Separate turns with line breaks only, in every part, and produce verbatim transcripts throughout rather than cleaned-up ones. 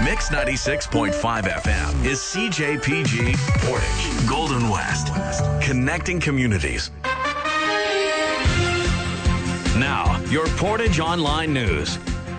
Mix ninety-six point five F M is C J P G Portage, Golden West, connecting communities. Now, your Portage Online News.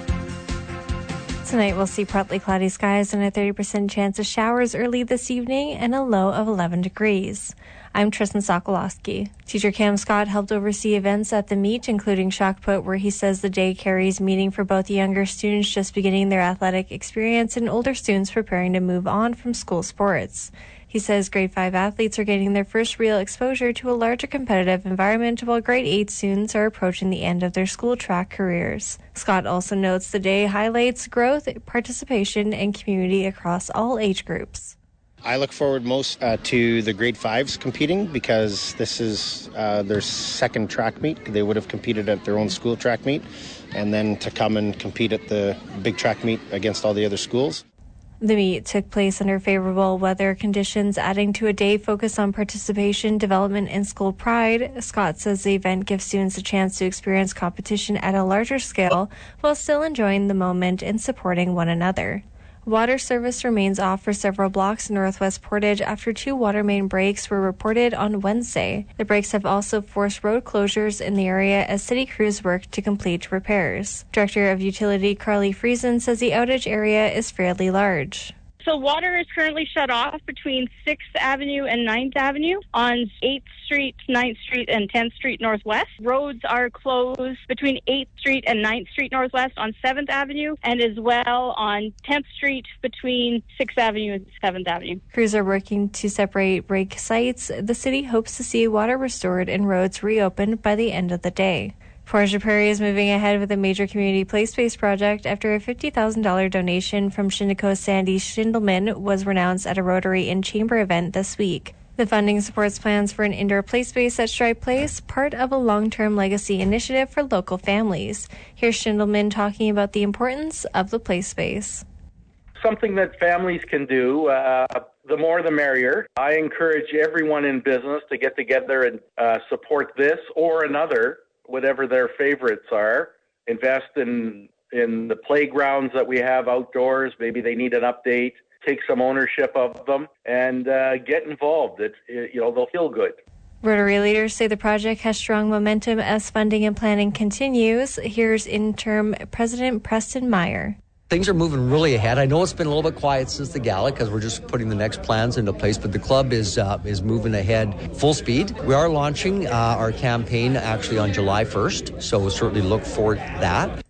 Tonight we'll see partly cloudy skies and a thirty percent chance of showers early this evening and a low of eleven degrees. I'm Tristan Sokolowski. Teacher Cam Scott helped oversee events at the meet, including Shock Put, where he says the day carries meaning for both younger students just beginning their athletic experience and older students preparing to move on from school sports. He says grade five athletes are getting their first real exposure to a larger competitive environment, while grade eight students are approaching the end of their school track careers. Scott also notes the day highlights growth, participation, and community across all age groups.
I look forward most uh, to the grade fives competing because this is uh, their second track meet. They would have competed at their own school track meet, and then to come and compete at the big track meet against all the other schools.
The meet took place under favorable weather conditions, adding to a day focused on participation, development, and school pride. Scott says the event gives students a chance to experience competition at a larger scale while still enjoying the moment and supporting one another. Water service remains off for several blocks in Northwest Portage after two water main breaks were reported on Wednesday. The breaks have also forced road closures in the area as city crews work to complete repairs. Director of Utility Carly Friesen says the outage area is fairly large.
So water is currently shut off between sixth Avenue and ninth Avenue on eighth Street, ninth Street, and tenth Street Northwest. Roads are closed between eighth Street and ninth Street Northwest on seventh Avenue, and as well on tenth Street between sixth Avenue and seventh Avenue.
Crews are working to separate break sites. The city hopes to see water restored and roads reopened by the end of the day. Portage Prairie is moving ahead with a major community play space project after a fifty thousand dollars donation from Shinnecoe Sandy Schindelman was announced at a Rotary and Chamber event this week. The funding supports plans for an indoor play space at Stripe Place, part of a long-term legacy initiative for local families. Here's Schindelman talking about the importance of the play space.
Something that families can do, uh, the more the merrier. I encourage everyone in business to get together and uh, support this or another, whatever their favorites are. Invest in in the playgrounds that we have outdoors. Maybe they need an update. Take some ownership of them and uh, get involved. It, it, you know, they'll feel good.
Rotary leaders say the project has strong momentum as funding and planning continues. Here's interim President Preston Meyer.
Things are moving really ahead. I know it's been a little bit quiet since the gala because we're just putting the next plans into place, but the club is uh, is moving ahead full speed. We are launching uh, our campaign actually on July first, so we'll certainly look forward to that.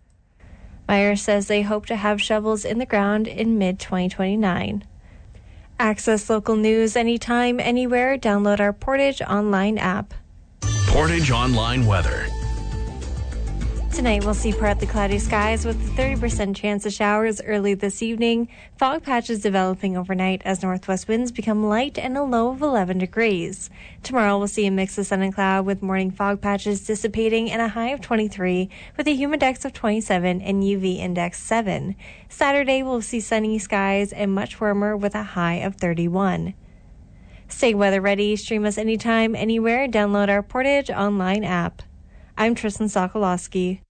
Meyer says they hope to have shovels in the ground in mid twenty twenty-nine. Access local news anytime, anywhere. Download our Portage Online app.
Portage Online weather.
Tonight we'll see partly cloudy skies with a thirty percent chance of showers early this evening. Fog patches developing overnight as northwest winds become light and a low of eleven degrees. Tomorrow we'll see a mix of sun and cloud with morning fog patches dissipating and a high of twenty-three with a humidex of twenty-seven and U V index seven. Saturday we'll see sunny skies and much warmer with a high of thirty-one. Stay weather ready. Stream us anytime, anywhere. Download our Portage Online app. I'm Tristan Sokolowski.